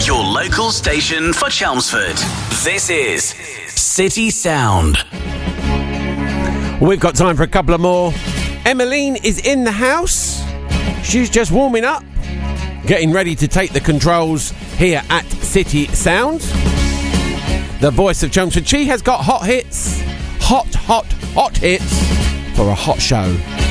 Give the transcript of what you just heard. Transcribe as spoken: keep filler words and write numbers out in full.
your local station for Chelmsford. This is City Sound. We've got time for a couple of more. Emmeline is in the house. She's just warming up, getting ready to take the controls here at City Sound. The voice of Chelmsford. She has got hot hits, hot, hot, hot hits for a hot show.